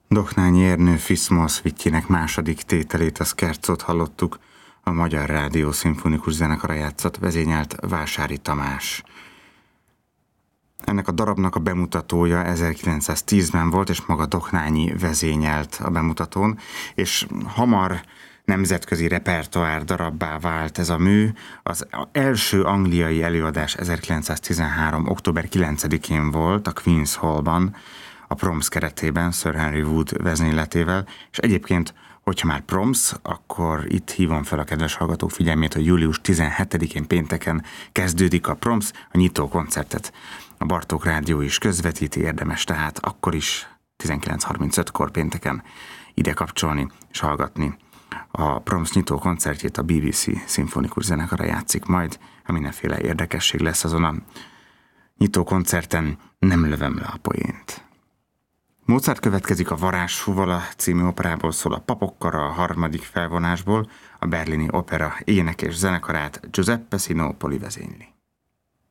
Doknányi Ernő Fiszmol szvitjének második tételét, a Scherzót hallottuk, a Magyar Rádió Szimfonikus Zenekara játszott, vezényelt Vásári Tamás. Ennek a darabnak a bemutatója 1910-ben volt, és maga Doknányi vezényelt a bemutatón, és hamar nemzetközi repertoár darabbá vált ez a mű. Az első angliai előadás 1913. október 9-én volt a Queen's Hallban, a Proms keretében, Sir Henry Wood vezényletével, és egyébként, hogyha már Proms, akkor itt hívom fel a kedves hallgatók figyelmét, hogy július 17-én pénteken kezdődik a Proms, a nyitó koncertet a Bartók Rádió is közvetíti, érdemes tehát akkor is 19:35-kor pénteken ide kapcsolni és hallgatni. A Proms nyitó koncertjét a BBC Szimfonikus Zenekara játszik majd, ha mindenféle érdekesség lesz azon a nyitó koncerten, nem lövöm le a poént. Mozart következik, a Varázsfuvala című operából szól, a Papokkara a harmadik felvonásból, a Berlini Opera énekes zenekarát Giuseppe Sinopoli vezényli.